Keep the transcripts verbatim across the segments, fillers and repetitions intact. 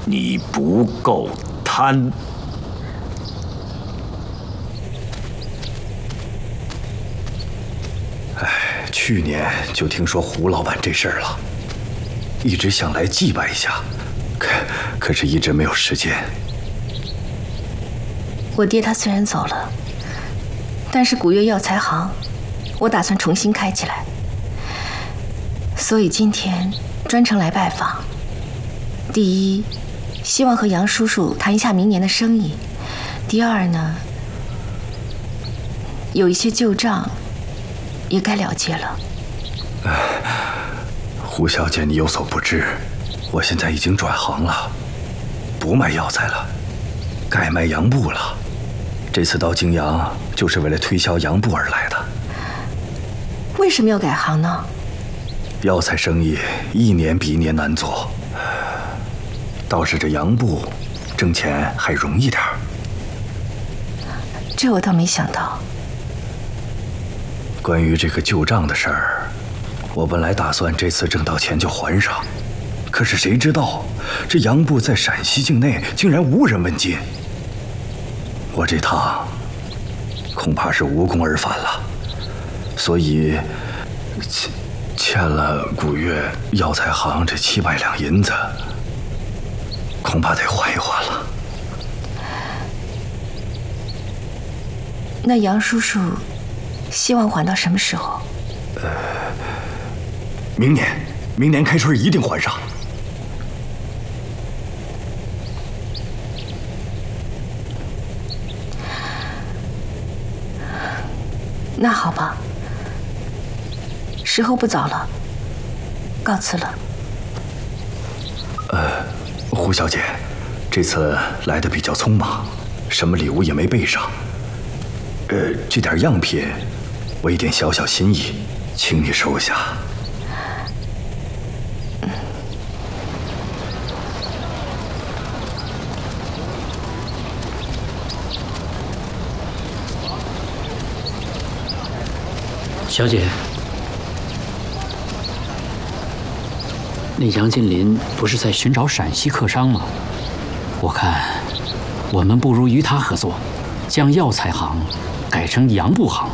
你不够贪。 哎，去年就听说胡老板这事儿了，一直想来祭拜一下，可可是一直没有时间。 我爹他虽然走了，但是古月药材行，我打算重新开起来，所以今天专程来拜访。第一，希望和杨叔叔谈一下明年的生意；第二呢，有一些旧账也该了结了。 哎，胡小姐，你有所不知，我现在已经转行了，不卖药材了，改卖洋布了。这次到泾阳就是为了推销洋布而来的。 为什么要改行呢？ 药材生意一年比一年难做，倒是这洋布挣钱还容易点儿。 这我倒没想到。 关于这个旧账的事儿，我本来打算这次挣到钱就还上，可是谁知道这洋布在陕西境内竟然无人问津，我这趟恐怕是无功而返了，所以欠欠了古月药材行这七百两银子，恐怕得还一还了。 那杨叔叔希望还到什么时候？ 呃，明年，明年开春一定还上。 那好吧，时候不早了，告辞了。 呃，胡小姐，这次来的比较匆忙，什么礼物也没备上。呃，这点样品，我一点小小心意，请你收下。 小姐，那杨金林不是在寻找陕西客商吗？我看，我们不如与他合作，将药材行改成洋布行。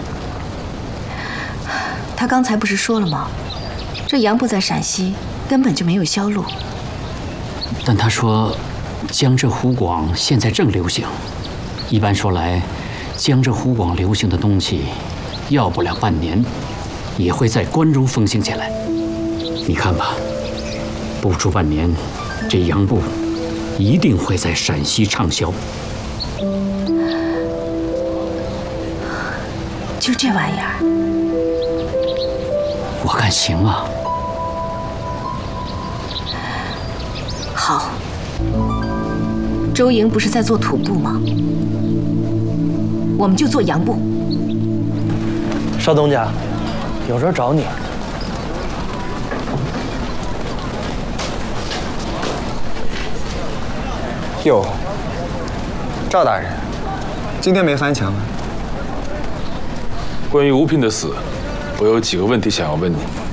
他刚才不是说了吗？这洋布在陕西根本就没有销路。 但他说，江浙沪广现在正流行。一般说来，江浙沪广流行的东西，要不了半年，也会在关中风行起来。你看吧，不出半年，这洋布一定会在陕西畅销。 就这玩意儿， 我看行啊。 好。周莹不是在做土布吗？我们就做洋布。 邵东家，有人找你。 哟，赵大人，今天没翻墙啊？ 关于吴聘的死，我有几个问题想要问你。